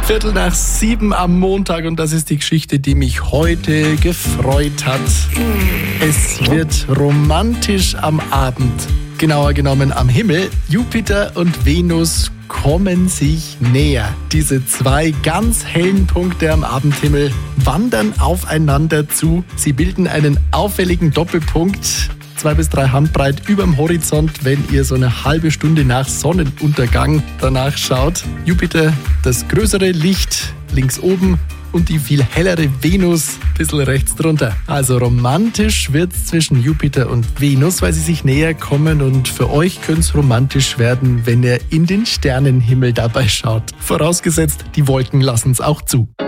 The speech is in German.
6:15 am Montag und das ist die Geschichte, die mich heute gefreut hat. Es wird romantisch am Abend, genauer genommen am Himmel. Jupiter und Venus kommen sich näher. Diese zwei ganz hellen Punkte am Abendhimmel wandern aufeinander zu. Sie bilden einen auffälligen Doppelpunkt, 2 bis 3 Handbreit überm Horizont, wenn ihr so eine halbe Stunde nach Sonnenuntergang danach schaut. Jupiter, das größere Licht links oben und die viel hellere Venus ein bisschen rechts drunter. Also romantisch wird's zwischen Jupiter und Venus, weil sie sich näher kommen, und für euch könnte es romantisch werden, wenn ihr in den Sternenhimmel dabei schaut. Vorausgesetzt, die Wolken lassen's auch zu.